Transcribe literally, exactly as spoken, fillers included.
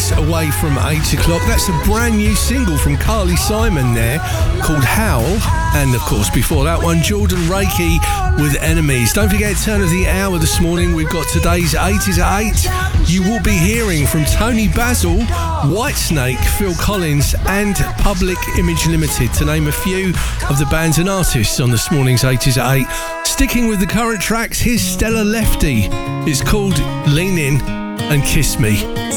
minutes away from eight o'clock. That's a brand new single from Carly Simon there called Howl. And of course, before that one, Jordan Reiki with Enemies. Don't forget, turn of the hour this morning, we've got today's eighties at eight. You will be hearing from Tony Basil, Whitesnake, Phil Collins and Public Image Limited, to name a few of the bands and artists on this morning's eighties at eight. Sticking with the current tracks, here's Stella Lefty. It's called Lean In and Kiss Me.